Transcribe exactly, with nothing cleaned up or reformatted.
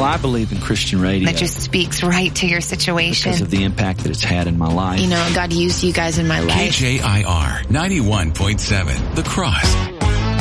Well, I believe in Christian radio. That just speaks right to your situation. Because of the impact that it's had in my life. You know, God used you guys in my life. K J I R ninety-one point seven, The Cross.